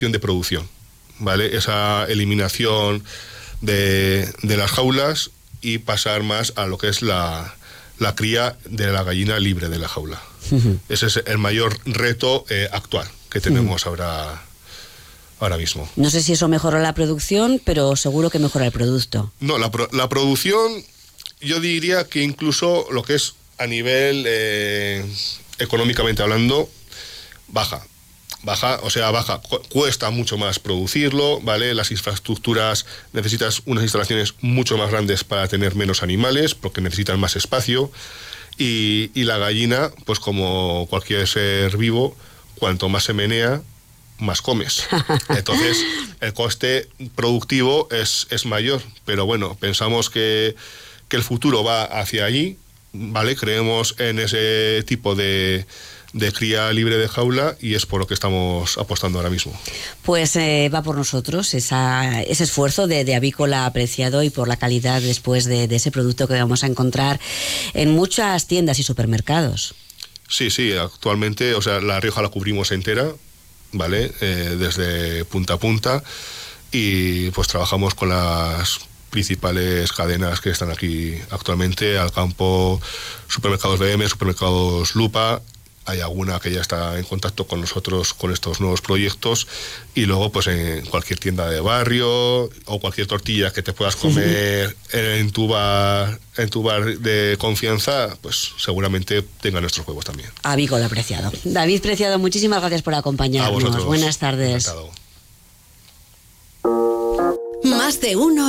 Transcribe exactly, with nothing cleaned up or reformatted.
de producción, ¿vale? Esa eliminación de, de las jaulas y pasar más a lo que es la, la cría de la gallina libre de la jaula. Uh-huh. Ese es el mayor reto eh, actual que tenemos uh-huh. ahora, ahora mismo. No sé si eso mejora la producción, pero seguro que mejora el producto. No, la, la producción, yo diría que incluso lo que es a nivel eh, económicamente hablando, baja. Baja, o sea, baja, cuesta mucho más producirlo, ¿vale? Las infraestructuras, necesitas unas instalaciones mucho más grandes para tener menos animales, porque necesitan más espacio, y, y la gallina, pues como cualquier ser vivo, cuanto más se menea, más comes. Entonces, el coste productivo es, es mayor, pero bueno, pensamos que, que el futuro va hacia allí, ¿vale? Creemos en ese tipo de... de cría libre de jaula y es por lo que estamos apostando ahora mismo. Pues eh, va por nosotros esa, ese esfuerzo de, de Avícola Preciado y por la calidad después de, de ese producto que vamos a encontrar en muchas tiendas y supermercados. Sí, sí, actualmente, o sea, La Rioja la cubrimos entera, ¿vale? Eh, desde punta a punta y pues trabajamos con las principales cadenas que están aquí actualmente, Alcampo, Supermercados B M, Supermercados Lupa. Hay alguna que ya está en contacto con nosotros con estos nuevos proyectos y luego pues en cualquier tienda de barrio o cualquier tortilla que te puedas comer en tu bar, en tu bar de confianza, pues seguramente tenga nuestros huevos también. Avícola Preciado. David Preciado, muchísimas gracias por acompañarnos. A vosotros. Buenas tardes. Encantado. Más de uno